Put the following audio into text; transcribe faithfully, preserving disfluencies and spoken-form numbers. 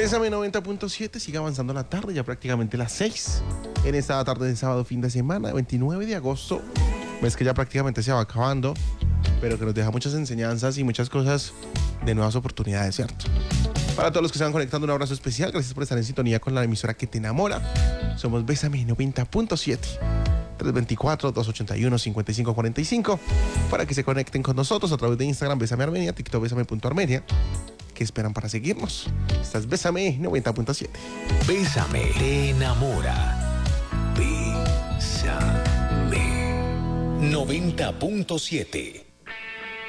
Bésame noventa punto siete, sigue avanzando la tarde, ya prácticamente las seis. En esta tarde de sábado, fin de semana, veintinueve de agosto. Ves que ya prácticamente se va acabando, pero que nos deja muchas enseñanzas y muchas cosas de nuevas oportunidades, ¿cierto? Para todos los que se van conectando, un abrazo especial. Gracias por estar en sintonía con la emisora que te enamora. Somos Bésame noventa punto siete. tres dos cuatro, dos ocho uno, cinco cinco cuatro cinco. Para que se conecten con nosotros a través de Instagram, Bésame Armenia, TikTok, Bésame punto Armenia. ¿Qué esperan para seguirnos? Esta es Bésame noventa punto siete. Bésame te enamora. Bésame noventa punto siete.